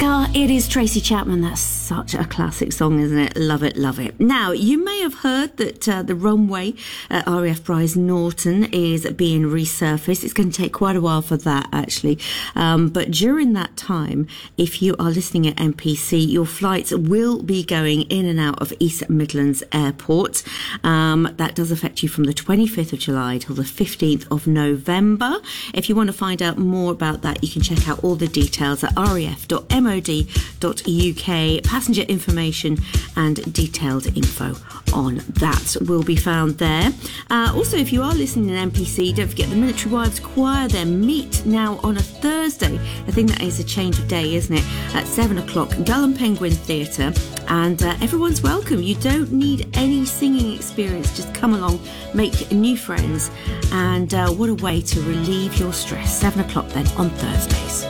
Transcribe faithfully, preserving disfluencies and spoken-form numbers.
Oh, it is Tracy Chapman. That's such a classic song, isn't it? Love it, love it. Now, you may have heard that uh, the runway at R A F Brize Norton is being resurfaced. It's going to take quite a while for that, actually. Um, but during that time, if you are listening at M P C, your flights will be going in and out of East Midlands Airport. Um, that does affect you from the twenty-fifth of July till the fifteenth of November. If you want to find out more about that, you can check out all the details at r a f dot m o d dot u k. Passenger information and detailed info on that will be found there. Uh, also, if you are listening in M P C, don't forget the Military Wives Choir. They meet now on a Thursday. I think that is a change of day, isn't it? At seven o'clock, Gull and Penguin Theatre. And uh, everyone's welcome. You don't need any singing experience. Just come along, make new friends. And uh, what a way to relieve your stress. seven o'clock then on Thursdays.